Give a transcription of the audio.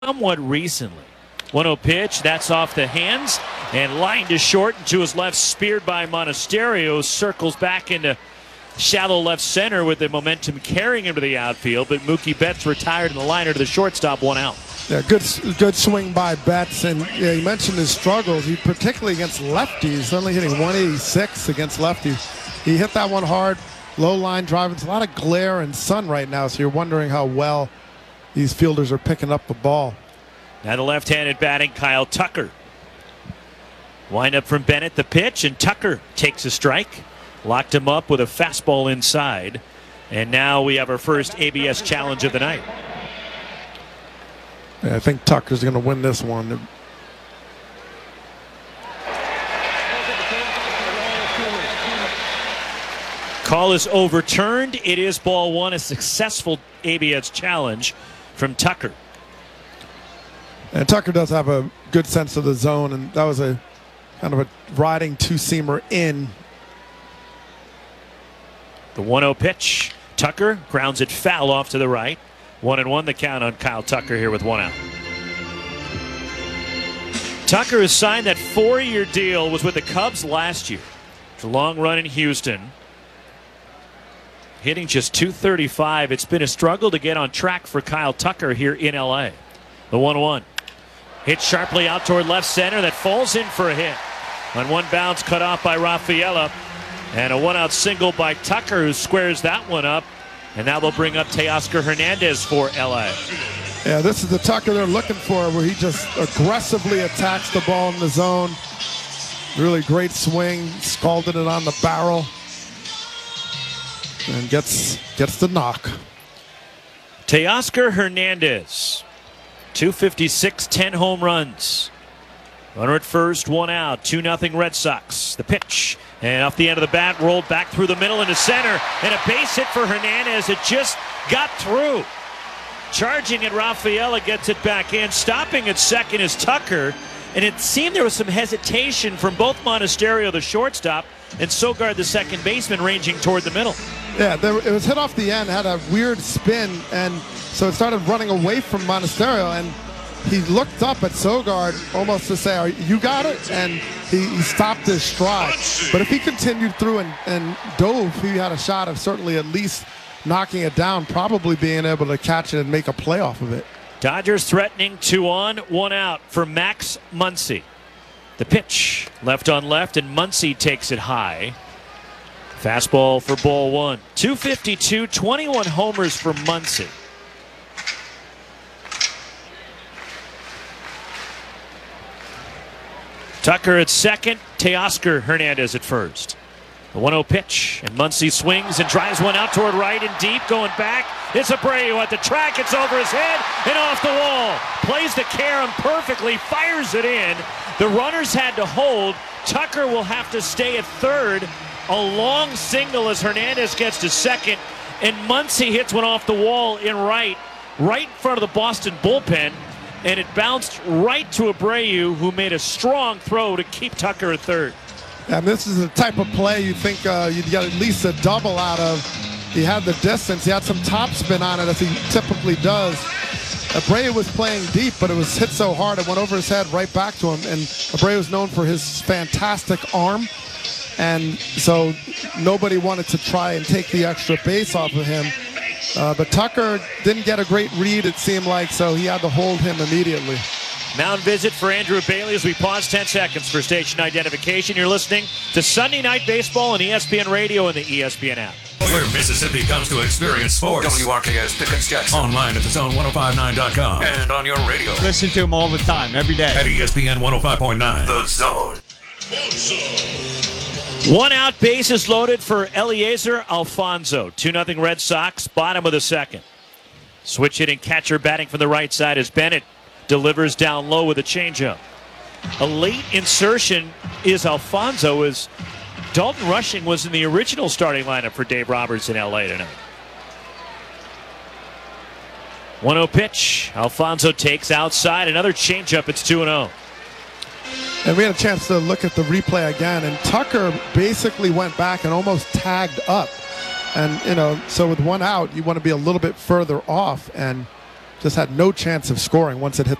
somewhat recently. 1-0 pitch, that's off the hands and lined to short and to his left, speared by Monasterio, circles back into shallow left center with the momentum carrying him to the outfield, but Mookie Betts retired in the liner to the shortstop, 1 out. Yeah, good swing by Betts, and yeah, you mentioned his struggles. He particularly against lefties, only hitting 186 against lefties. He hit that one hard, low line drive. It's a lot of glare and sun right now, so you're wondering how well these fielders are picking up the ball. Now the left-handed batting, Kyle Tucker. Wind up from Bennett, the pitch, and Tucker takes a strike. Locked him up with a fastball inside. And now we have our first ABS challenge of the night. Yeah, I think Tucker's going to win this one. Call is overturned. It is ball one, a successful ABS challenge from Tucker. And Tucker does have a good sense of the zone, and that was a kind of a riding two-seamer in. The 1-0 pitch. Tucker grounds it foul off to the right. 1-1 the count on Kyle Tucker here with 1 out. Tucker has signed that 4-year deal, was with the Cubs last year. It's a long run in Houston. Hitting just .235. It's been a struggle to get on track for Kyle Tucker here in LA. The 1-1. Hit sharply out toward left center. That falls in for a hit. On one bounce, cut off by Rafaela. And a 1-out single by Tucker, who squares that one up. And now they'll bring up Teoscar Hernandez for LA. Yeah, this is the Tucker they're looking for, where he just aggressively attacks the ball in the zone. Really great swing, scalded it on the barrel. And gets the knock. Teoscar Hernandez, 256, 10 home runs. Runner at first, 1 out, 2-0 Red Sox. The pitch, and off the end of the bat, rolled back through the middle into center, and a base hit for Hernandez. It just got through. Charging at Rafaela, gets it back in. Stopping at second is Tucker, and it seemed there was some hesitation from both Monasterio, the shortstop, and Sogard, the second baseman, ranging toward the middle. Yeah, it was hit off the end, had a weird spin, and so it started running away from Monasterio, and he looked up at Sogard almost to say, you got it? And he stopped his stride. But if he continued through and dove, he had a shot of certainly at least knocking it down, probably being able to catch it and make a play off of it. Dodgers threatening 2 on, 1 out for Max Muncy. The pitch, left on left, and Muncy takes it high. Fastball for ball one. 252, 21 homers for Muncy. Tucker at second, Teoscar Hernandez at first. The 1-0 pitch, and Muncy swings and drives one out toward right and deep, going back. It's Abreu at the track. It's over his head and off the wall. Plays the carom perfectly, fires it in. The runners had to hold. Tucker will have to stay at third. A long single as Hernandez gets to second, and Muncy hits one off the wall in right in front of the Boston bullpen, and it bounced right to Abreu, who made a strong throw to keep Tucker at third. And this is the type of play you think you'd get at least a double out of. He had the distance. He had some topspin on it, as he typically does. Abreu was playing deep, but it was hit so hard it went over his head right back to him. And Abreu is known for his fantastic arm. And so nobody wanted to try and take the extra base off of him. But Tucker didn't get a great read, it seemed like, so he had to hold him immediately. Mound visit for Andrew Bailey as we pause 10 seconds for station identification. You're listening to Sunday Night Baseball on ESPN Radio and the ESPN app. Where Mississippi comes to experience sports. WRKS Pickens Jackson. Online at thezone1059.com. And on your radio. Listen to him all the time, every day. At ESPN 105.9. The Zone. 1 out, bases loaded for Eliezer Alfonso. 2-0 Red Sox, bottom of the second. Switch hitting catcher batting from the right side as Bennett delivers down low with a changeup. A late insertion is Alfonso, as Dalton Rushing was in the original starting lineup for Dave Roberts in LA tonight. 1-0 pitch. Alfonso takes outside. Another changeup. It's 2-0. And we had a chance to look at the replay again, and Tucker basically went back and almost tagged up. And, so with 1 out, you want to be a little bit further off. And just had no chance of scoring once it hit